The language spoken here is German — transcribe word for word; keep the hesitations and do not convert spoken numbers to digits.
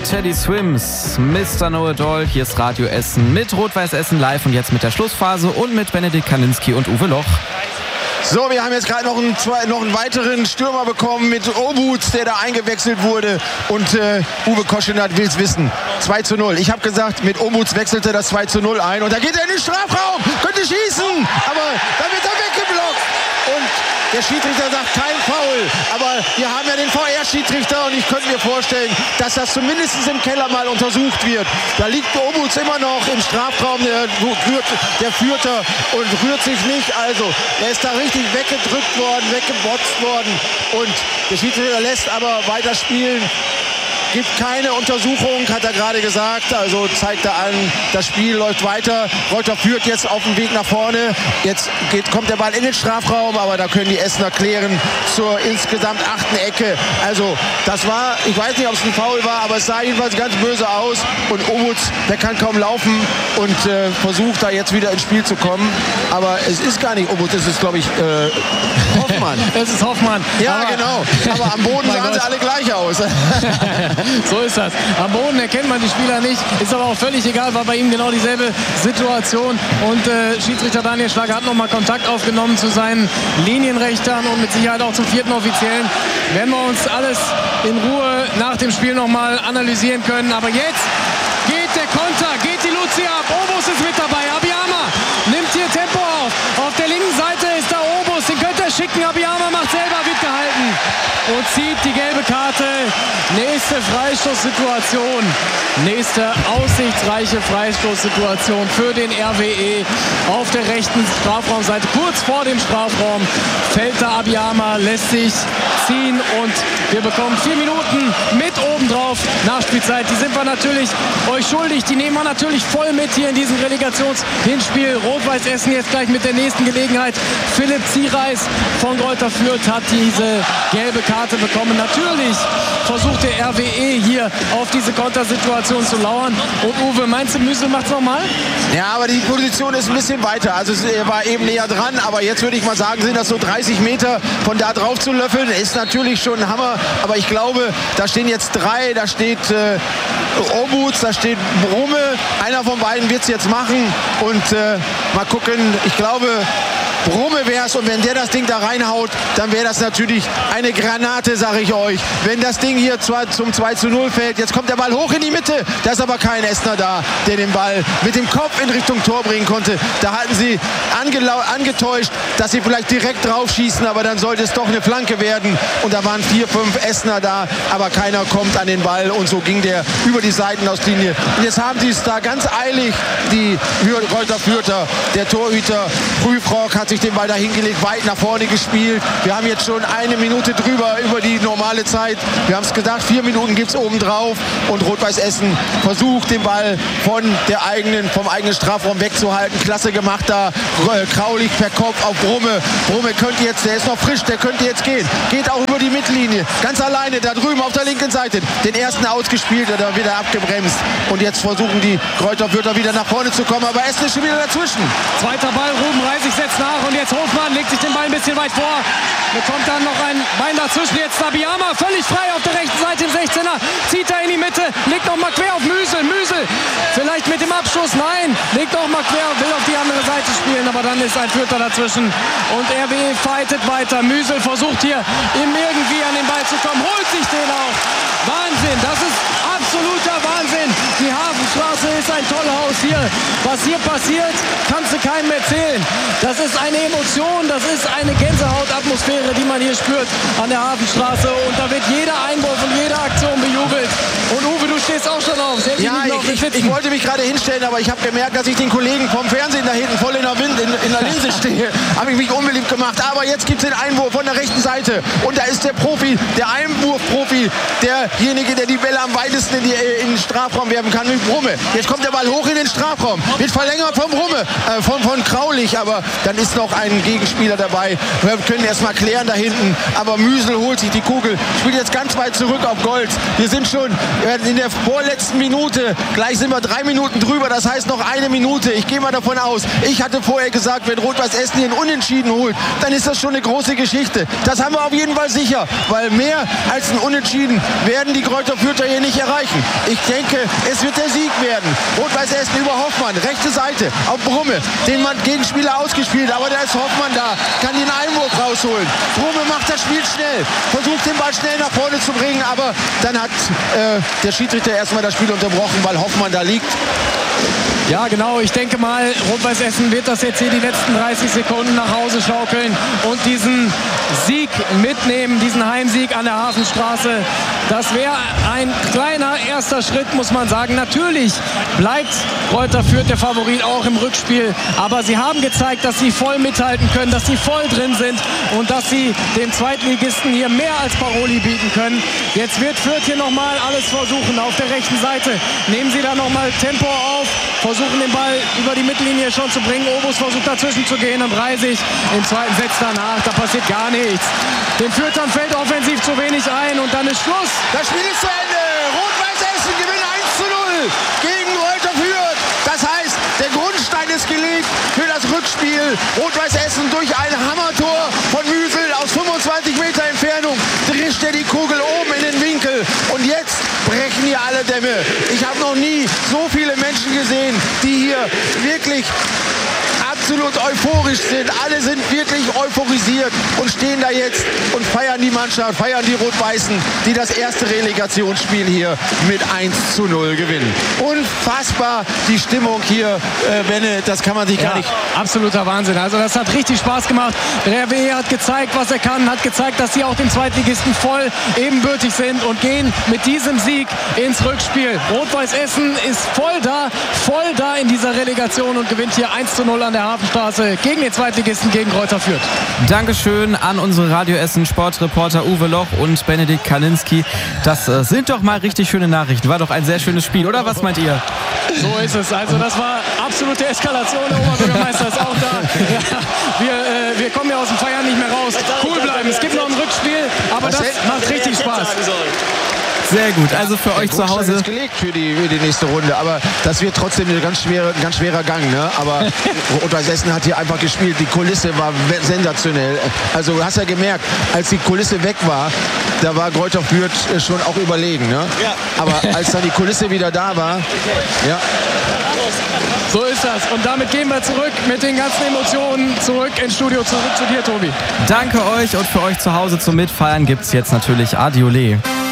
Teddy Swims, Mister Know-It-All. Hier ist Radio Essen mit Rot-Weiß Essen live und jetzt mit der Schlussphase und mit Benedikt Kalinski und Uwe Loch. So, wir haben jetzt gerade noch einen, zwei, noch einen weiteren Stürmer bekommen mit Obuts, der da eingewechselt wurde. Und äh, Uwe Koschinat will es wissen. zwei zu null. Ich habe gesagt, mit Obuts wechselte das zwei zu null ein. Und da geht er in den Strafraum, könnte schießen. Aber dann wird er weggeblockt. Und der Schiedsrichter sagt kein Foul. Aber wir haben ja den V R-Schiedsrichter und ich könnte mir vorstellen, dass das zumindest im Keller mal untersucht wird. Da liegt Obuts immer noch im Strafraum, der, der führt er und rührt sich nicht. Also, er ist da richtig weggedrückt worden, weggebotzt worden. Und der Schiedsrichter lässt aber weiter spielen. Gibt keine Untersuchung, hat er gerade gesagt. Also zeigt er an, das Spiel läuft weiter. Reuter führt jetzt auf dem Weg nach vorne. Jetzt geht, kommt der Ball in den Strafraum, aber da können die Essener klären zur insgesamt achten Ecke. Also das war, ich weiß nicht, ob es ein Foul war, aber es sah jedenfalls ganz böse aus. Und Obuts, der kann kaum laufen und äh, versucht da jetzt wieder ins Spiel zu kommen. Aber es ist gar nicht Obuts, es ist, glaube ich, äh, Hoffmann. Es ist Hoffmann. Ja, aber genau. Aber am Boden sahen sie alle gleich aus. So ist das. Am Boden erkennt man die Spieler nicht. Ist aber auch völlig egal, war bei ihm genau dieselbe Situation. Und äh, Schiedsrichter Daniel Schlager hat nochmal Kontakt aufgenommen zu seinen Linienrichtern und mit Sicherheit auch zum vierten Offiziellen. Werden wir uns alles in Ruhe nach dem Spiel nochmal analysieren können. Aber jetzt geht der Konter, geht die Luzi ab. Obus ist mit dabei. Abiyama nimmt hier Tempo auf. Auf der linken Seite ist da Obus. Den könnte er schicken. Abiyama macht selber, wird gehalten. Und zieht die gelbe Karte. Nächste Freistoßsituation. Nächste aussichtsreiche Freistoßsituation für den R W E. Auf der rechten Strafraumseite, kurz vor dem Strafraum, fällt da Abiyama, lässt sich ziehen. Und wir bekommen vier Minuten mit obendrauf Nachspielzeit. Die sind wir natürlich euch schuldig. Die nehmen wir natürlich voll mit hier in diesem Relegationshinspiel. Rot-Weiß Essen jetzt gleich mit der nächsten Gelegenheit. Philipp Ziereis von Greuther Fürth hat diese gelbe Karte bekommen. Natürlich versucht der R W E hier auf diese Kontersituation zu lauern. Und Uwe, meinst du, Müsel macht's nochmal? Ja, aber die Position ist ein bisschen weiter. Also er war eben näher dran, aber jetzt würde ich mal sagen, sind das so dreißig Meter von da drauf zu löffeln. Ist natürlich schon ein Hammer, aber ich glaube, da stehen jetzt drei, da steht äh, Obuts, da steht Brumme. Einer von beiden wird es jetzt machen und äh, mal gucken. Ich glaube, Brumme wäre es und wenn der das Ding da reinhaut, dann wäre das natürlich eine Granate, sage ich euch. Wenn das Ding hier zwar zum zwei zu null fällt, jetzt kommt der Ball hoch in die Mitte, da ist aber kein Essener da, der den Ball mit dem Kopf in Richtung Tor bringen konnte. Da hatten sie angetäuscht, dass sie vielleicht direkt drauf schießen, aber dann sollte es doch eine Flanke werden und da waren vier, fünf Essener da, aber keiner kommt an den Ball und so ging der über die Seitenauslinie. Und jetzt haben sie es da ganz eilig, die Greuther Fürther, der Torhüter Prüfrock hat sich den Ball da hingelegt, weit nach vorne gespielt. Wir haben jetzt schon eine Minute drüber über die normale Zeit. Wir haben es gesagt, vier Minuten gibt es obendrauf und Rot-Weiß Essen versucht, den Ball von der eigenen, vom eigenen Strafraum wegzuhalten. Klasse gemacht da. Kraulich per Kopf auf Brumme. Brumme könnte jetzt, der ist noch frisch, der könnte jetzt gehen. Geht auch über die Mittellinie. Ganz alleine da drüben auf der linken Seite. Den ersten ausgespielt, da wieder abgebremst. Und jetzt versuchen die Greuther Fürther wieder nach vorne zu kommen, aber Essen ist schon wieder dazwischen. Zweiter Ball, Ruben Reisig setzt nach. Und jetzt Hofmann legt sich den Ball ein bisschen weit vor. Bekommt dann noch ein Bein dazwischen. Jetzt Abiyama völlig frei auf der rechten Seite im sechzehner. Zieht er in die Mitte. Legt noch mal quer auf Müsel. Müsel vielleicht mit dem Abschluss. Nein. Legt noch mal quer. Will auf die andere Seite spielen. Aber dann ist ein Fürther dazwischen. Und R W E fightet weiter. Müsel versucht hier ihm irgendwie an den Ball zu kommen. Holt sich den auch. Wahnsinn. Das ist absoluter Wahnsinn. Die Hafenstraße ist ein Tollhaus hier. Was hier passiert, kannst du keinem erzählen. Das ist eine Emotion, das ist eine Gänsehautatmosphäre, die man hier spürt an der Hafenstraße. Und da wird jeder Einwurf und jede Aktion bejubelt. Und Uwe, du stehst auch schon auf. Ja, ich, ich, ich wollte mich gerade hinstellen, aber ich habe gemerkt, dass ich den Kollegen vom Fernsehen da hinten voll in der, Wind, in, in der Linse stehe. Habe ich mich unbeliebt gemacht. Aber jetzt gibt es den Einwurf von der rechten Seite. Und da ist der Profi, der Einwurfprofi, derjenige, der die Bälle am weitesten in, die, in den Strafraum werfen kann, mit Brumme. Jetzt kommt der Ball hoch in den Strafraum. Wird verlängert von Brumme, äh, von, von Kraulich. Aber dann ist noch ein Gegenspieler dabei. Wir können erst mal klären da hinten. Aber Müsel holt sich die Kugel. Spielt jetzt ganz weit zurück auf Gold. Wir sind schon in der vorletzten Minute. Gleich Gleich sind wir drei Minuten drüber, das heißt noch eine Minute. Ich gehe mal davon aus. Ich hatte vorher gesagt, wenn Rot-Weiß Essen hier einen Unentschieden holt, dann ist das schon eine große Geschichte. Das haben wir auf jeden Fall sicher, weil mehr als ein Unentschieden werden die Greuther Fürther hier nicht erreichen. Ich denke, es wird der Sieg werden. Rot-Weiß Essen über Hoffmann, rechte Seite auf Brumme, den man Gegenspieler ausgespielt, aber da ist Hoffmann da, kann den Einwurf rausholen. Brumme macht das Spiel schnell, versucht den Ball schnell nach vorne zu bringen, aber dann hat äh, der Schiedsrichter erstmal das Spiel unterbrochen, weil Hoffmann da liegt. Ja, genau. Ich denke mal, Rot-Weiß Essen wird das jetzt hier die letzten dreißig Sekunden nach Hause schaukeln und diesen Sieg mitnehmen, diesen Heimsieg an der Hafenstraße. Das wäre ein kleiner erster Schritt, muss man sagen. Natürlich bleibt Greuther Fürth der Favorit auch im Rückspiel. Aber sie haben gezeigt, dass sie voll mithalten können, dass sie voll drin sind und dass sie dem Zweitligisten hier mehr als Paroli bieten können. Jetzt wird Fürth hier nochmal alles versuchen. Auf der rechten Seite nehmen sie da nochmal Tempo auf, versuchen den Ball über die Mittellinie schon zu bringen. Obus versucht dazwischen zu gehen und Reisig im zweiten setzt danach. Da passiert gar nichts. Den Fürthern fällt offensiv zu wenig ein und dann ist Schluss. Das Spiel ist zu Ende. Rot-Weiß Essen gewinnt eins zu null gegen Greuther Fürth. Das heißt, der Grundstein ist gelegt für das Rückspiel. Rot-Weiß Essen durch ein Hammertor von Müsel aus fünfundzwanzig Meter Entfernung drischt er die Kugel oben in den Winkel. Und jetzt brechen hier alle Dämme. Ich habe noch nie so viele Menschen gesehen, die hier wirklich absolut euphorisch sind. Alle sind wirklich euphorisiert und stehen da jetzt und feiern die Mannschaft, feiern die Rot-Weißen, die das erste Relegationsspiel hier mit eins zu null gewinnen. Unfassbar die Stimmung hier, äh, Benne, das kann man sich ja, gar nicht... Absoluter Wahnsinn. Also das hat richtig Spaß gemacht. Der R W E hat gezeigt, was er kann, hat gezeigt, dass sie auch den Zweitligisten voll ebenbürtig sind und gehen mit diesem Sieg ins Rückspiel. Rot-Weiß Essen ist voll da, voll da in dieser Relegation und gewinnt hier eins zu null an der Hafenstraße gegen den Zweitligisten, gegen Greuther Fürth. Dankeschön an unsere Radio Essen Sportreporter Uwe Loch und Benedikt Kaninski. Das äh, sind doch mal richtig schöne Nachrichten. War doch ein sehr schönes Spiel, oder was meint ihr? So ist es. Also das war absolute Eskalation. Der Oberbürgermeister ist auch da. Ja, wir, äh, wir kommen ja aus dem Feiern nicht mehr raus. Cool bleiben. Es gibt noch ein Rückspiel, aber das macht richtig Spaß. Sehr gut, also für euch zu Hause. Ist gelegt für die, für die nächste Runde, aber das wird trotzdem ein ganz, schwere, ein ganz schwerer Gang. Ne? Aber Rot-Weiß Essen hat hier einfach gespielt, die Kulisse war sensationell. Also du hast ja gemerkt, als die Kulisse weg war, da war Greuther Fürth schon auch überlegen. Ne? Ja. Aber als dann die Kulisse wieder da war, ja. So ist das. Und damit gehen wir zurück mit den ganzen Emotionen zurück ins Studio, zurück zu dir, Tobi. Danke euch und für euch zu Hause zum Mitfeiern gibt es jetzt natürlich Adiolé.